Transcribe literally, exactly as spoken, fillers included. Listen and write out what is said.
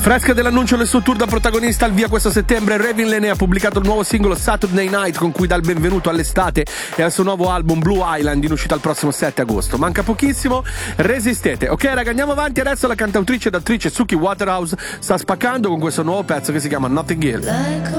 Fresca dell'annuncio del suo tour da protagonista al via questo settembre, Ravin Leigh ha pubblicato il nuovo singolo Saturday Night con cui dà il benvenuto all'estate e al suo nuovo album Blue Island in uscita il prossimo sette agosto. Manca pochissimo, resistete. Ok raga, andiamo avanti, adesso la cantautrice ed attrice Suki Waterhouse sta spaccando con questo nuovo pezzo che si chiama Notting Hill.